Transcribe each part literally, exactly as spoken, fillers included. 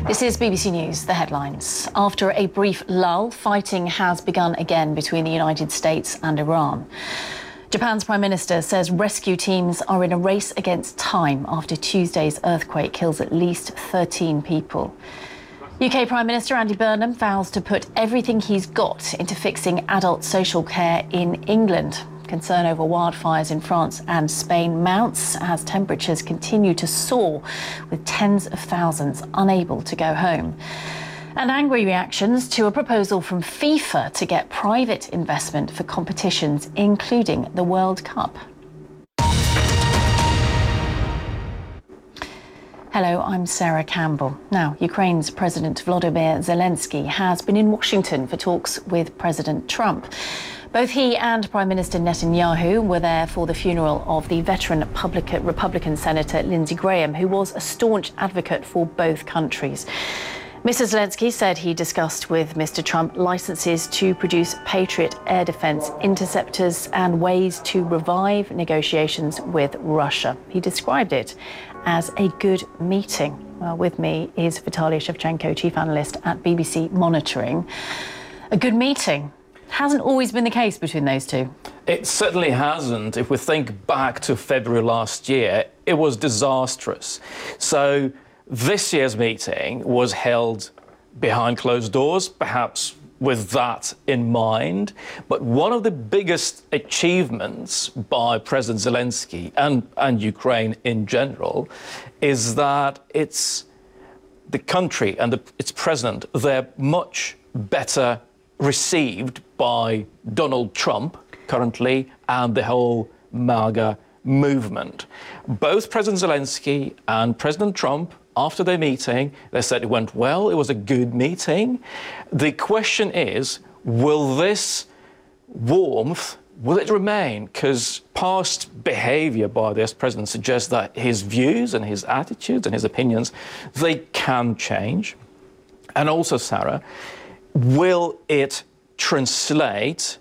This is B B C News, the headlines. After a brief lull, fighting has begun again between the United States and Iran. Japan's Prime Minister says rescue teams are in a race against time after Tuesday's earthquake kills at least thirteen people. U K Prime Minister Andy Burnham vows to put everything he's got into fixing adult social care in England. Concern over wildfires in France and Spain mounts as temperatures continue to soar, with tens of thousands unable to go home. And angry reactions to a proposal from FIFA to get private investment for competitions, including the World Cup. Hello, I'm Sarah Campbell. Now, Ukraine's President Volodymyr Zelensky has been in Washington for talks with President Trump. Both he and Prime Minister Netanyahu were there for the funeral of the veteran Republican Senator Lindsey Graham, who was a staunch advocate for both countries. Mister Zelensky said he discussed with Mister Trump licenses to produce Patriot air defense interceptors and ways to revive negotiations with Russia. He described it as a good meeting. Well, with me is Vitaly Shevchenko, chief analyst at B B C Monitoring. A good meeting hasn't always been the case between those two. It certainly hasn't. If we think back to February last year, it was disastrous. So this year's meeting was held behind closed doors, perhaps with that in mind. But one of the biggest achievements by President Zelensky and, and Ukraine in general is that it's the country and the, its president, they're much better received by Donald Trump currently and the whole MAGA movement. Both President Zelensky and President Trump, after their meeting, they said it went well, it was a good meeting. The question is, will this warmth, will it remain? Because past behaviour by this president suggests that his views and his attitudes and his opinions, they can change. And also, Sarah, will it translate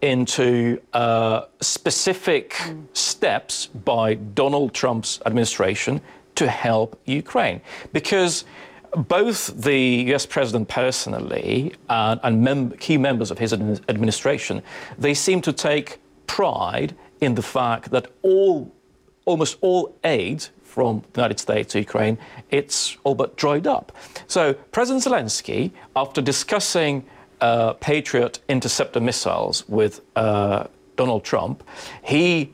into uh, specific mm. steps by Donald Trump's administration to help Ukraine? Because both the U S president personally uh, and mem- key members of his ad- administration, they seem to take pride in the fact that all, almost all aid from the United States to Ukraine, it's all but dried up. So President Zelensky, after discussing uh, Patriot interceptor missiles with uh, Donald Trump, he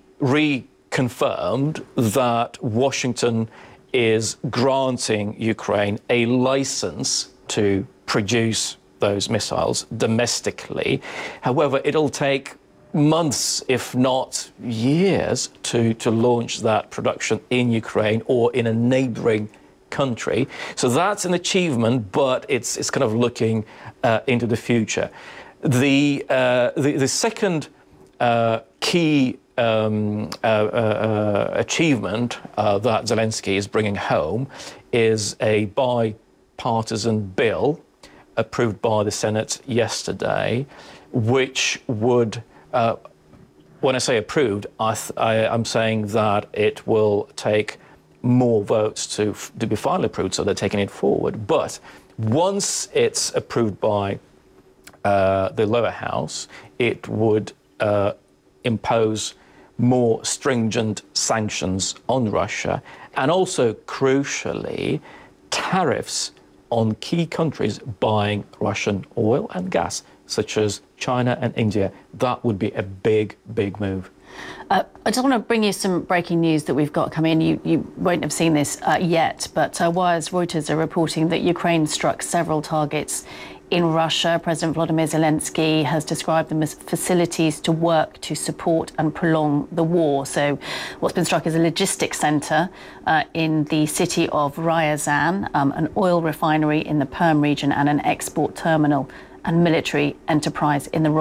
reconfirmed that Washington is granting Ukraine a license to produce those missiles domestically. However, it'll take months, if not years, to, to launch that production in Ukraine or in a neighboring country. So that's an achievement, but it's it's kind of looking uh, into the future. The uh, the, the second uh, key um, uh, uh, achievement uh, that Zelensky is bringing home is a bipartisan bill approved by the Senate yesterday, which would Uh, when I say approved, I th- I, I'm saying that it will take more votes to, f- to be finally approved, so they're taking it forward. But once it's approved by uh, the lower house, it would uh, impose more stringent sanctions on Russia and also, crucially, tariffs on key countries buying Russian oil and gas, such as China and India. That would be a big, big move. Uh, I just want to bring you some breaking news that we've got coming in. You, you won't have seen this uh, yet, but uh, Wires Reuters are reporting that Ukraine struck several targets in Russia. President Volodymyr Zelensky has described them as facilities to work to support and prolong the war. So what's been struck is a logistics centre uh, in the city of Ryazan, um, an oil refinery in the Perm region and an export terminal and military enterprise in the